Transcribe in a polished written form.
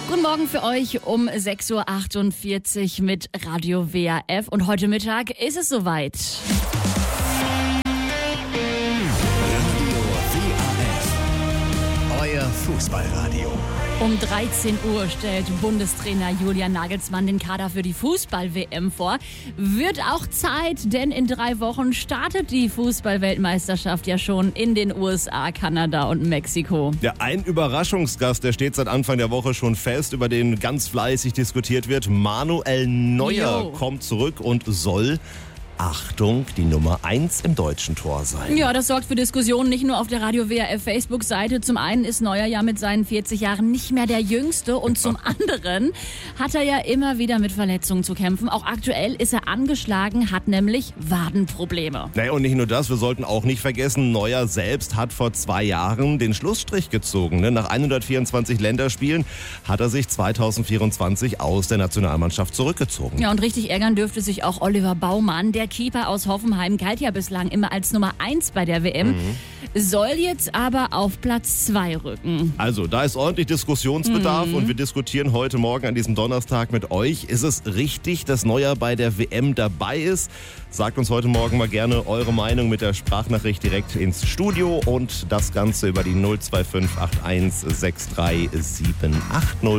Guten Morgen für euch um 6.48 Uhr mit Radio WAF. Und heute Mittag ist es soweit. Radio WAF. Euer Fußballradio. Um 13 Uhr stellt Bundestrainer Julian Nagelsmann den Kader für die Fußball-WM vor. Wird auch Zeit, denn in 3 Wochen startet die Fußball-Weltmeisterschaft ja schon in den USA, Kanada und Mexiko. Ja, ein Überraschungsgast, der steht seit Anfang der Woche schon fest, über den ganz fleißig diskutiert wird. Manuel Neuer kommt zurück und soll, Achtung, die Nummer 1 im deutschen Tor sein. Ja, das sorgt für Diskussionen nicht nur auf der Radio WAF Facebook-Seite. Zum einen ist Neuer ja mit seinen 40 Jahren nicht mehr der Jüngste und zum anderen hat er ja immer wieder mit Verletzungen zu kämpfen. Auch aktuell ist er angeschlagen, hat nämlich Wadenprobleme. Naja, und nicht nur das, wir sollten auch nicht vergessen, Neuer selbst hat vor 2 Jahren den Schlussstrich gezogen. Nach 124 Länderspielen hat er sich 2024 aus der Nationalmannschaft zurückgezogen. Ja, und richtig ärgern dürfte sich auch Oliver Baumann. Der Keeper aus Hoffenheim galt ja bislang immer als Nummer 1 bei der WM, soll jetzt aber auf Platz 2 rücken. Also, da ist ordentlich Diskussionsbedarf und wir diskutieren heute Morgen an diesem Donnerstag mit euch. Ist es richtig, dass Neuer bei der WM dabei ist? Sagt uns heute Morgen mal gerne eure Meinung mit der Sprachnachricht direkt ins Studio und das Ganze über die 02581 63780.